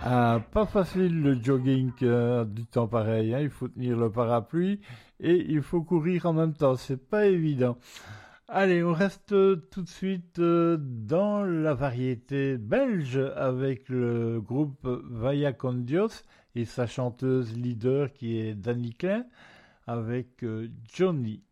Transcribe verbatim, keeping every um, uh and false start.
Ah, pas facile le jogging euh, du temps pareil, hein. Il faut tenir le parapluie et il faut courir en même temps. C'est pas évident. Allez, on reste euh, tout de suite euh, dans la variété belge avec le groupe Vaya con Dios et sa chanteuse leader qui est Dani Klein avec euh, Johnny.